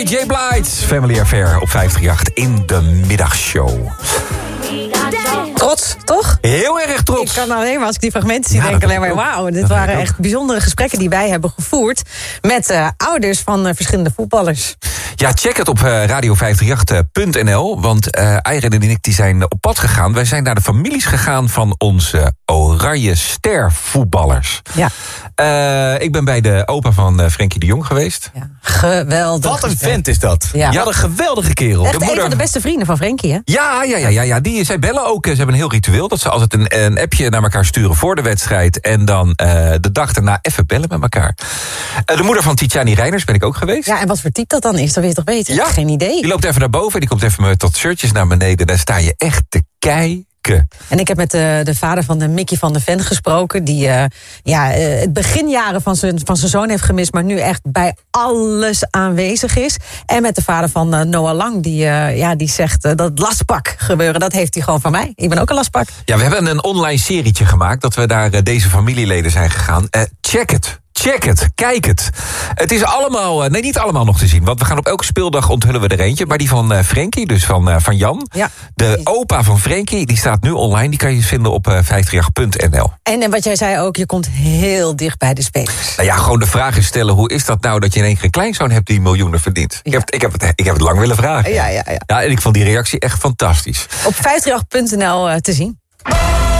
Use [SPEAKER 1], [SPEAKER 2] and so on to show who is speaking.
[SPEAKER 1] Mary J. Blige, Family Affair op 538 in de middagshow.
[SPEAKER 2] Trots, toch?
[SPEAKER 1] Heel erg trots.
[SPEAKER 2] Ik kan alleen maar, als ik die fragmenten zie, denk alleen maar... wauw, dit waren echt bijzondere gesprekken die wij hebben gevoerd... met ouders van verschillende voetballers.
[SPEAKER 1] Ja, check het op radio538.nl, want Ayren en ik die zijn op pad gegaan. Wij zijn naar de families gegaan van onze Oranje Ster voetballers.
[SPEAKER 2] Ja.
[SPEAKER 1] Ik ben bij de opa van Frenkie de Jong geweest.
[SPEAKER 2] Ja, geweldig.
[SPEAKER 3] Wat een vent is dat.
[SPEAKER 2] Ja.
[SPEAKER 3] Wat een geweldige kerel.
[SPEAKER 2] Echt een van de beste vrienden van Frenkie, hè?
[SPEAKER 1] Ja. Zij bellen ook. Ze hebben een heel ritueel dat ze altijd een appje naar elkaar sturen voor de wedstrijd. En dan de dag daarna even bellen met elkaar. De moeder van Tijani Reiners ben ik ook geweest.
[SPEAKER 2] Ja, en wat voor type dat dan is, dat wil je toch weten?
[SPEAKER 1] Ja.
[SPEAKER 2] Geen idee.
[SPEAKER 1] Die loopt even naar boven en die komt even met tot shirtjes naar beneden. Daar sta je echt te kijken.
[SPEAKER 2] En ik heb met de vader van de Mickey van de Ven gesproken... die het beginjaren van zijn zoon heeft gemist... maar nu echt bij alles aanwezig is. En met de vader van Noah Lang, die zegt... dat lastpak gebeuren, dat heeft hij gewoon van mij. Ik ben ook een lastpak.
[SPEAKER 1] Ja, we hebben een online serietje gemaakt... dat we naar deze familieleden zijn gegaan. Check het, kijk het. Het is allemaal, niet allemaal nog te zien. Want we gaan op elke speeldag onthullen we er eentje. Maar die van Frenkie, dus van Jan.
[SPEAKER 2] Ja.
[SPEAKER 1] De opa van Frenkie, die staat nu online. Die kan je vinden op 538.nl.
[SPEAKER 2] En wat jij zei ook, je komt heel dicht bij de spelers.
[SPEAKER 1] Nou ja, gewoon de vraag is stellen... hoe is dat nou dat je in één keer een kleinzoon hebt die miljoenen verdient?
[SPEAKER 2] Ja.
[SPEAKER 1] Ik heb het lang willen vragen.
[SPEAKER 2] Ja.
[SPEAKER 1] Ja, en ik vond die reactie echt fantastisch.
[SPEAKER 2] Op 538.nl te zien.